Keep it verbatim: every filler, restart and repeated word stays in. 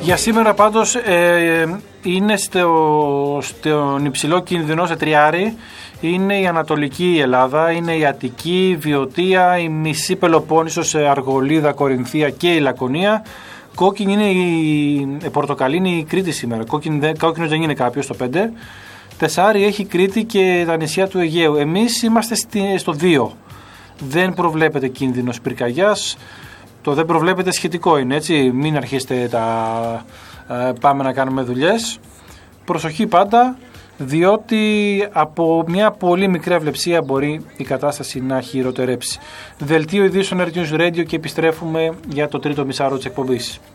Για σήμερα πάντως ε, είναι στο, στον υψηλό κίνδυνο σε τριάρι. Είναι η Ανατολική Ελλάδα, είναι η Αττική, η Βιωτία, η μισή Πελοπόννησος, Αργολίδα, Κορινθία και η Λακωνία. Κόκκινη είναι η, η Πορτοκαλί, είναι η Κρήτη σήμερα. Κόκκινο, κόκκινο δεν είναι κάποιο στο πέντε. Τεσάρι έχει Κρήτη και τα νησιά του Αιγαίου. Εμείς είμαστε στη, στο δύο. Δεν προβλέπεται κίνδυνος πυρκαγιάς. Το δεν προβλέπεται σχετικό είναι, έτσι. Μην αρχίσετε τα ε, πάμε να κάνουμε δουλειές. Προσοχή πάντα, διότι από μια πολύ μικρή αυλεψία μπορεί η κατάσταση να χειροτερέψει. Δελτίο ειδήσεων Earth News Radio και επιστρέφουμε για το τρίτο μισάρο της εκπομπής.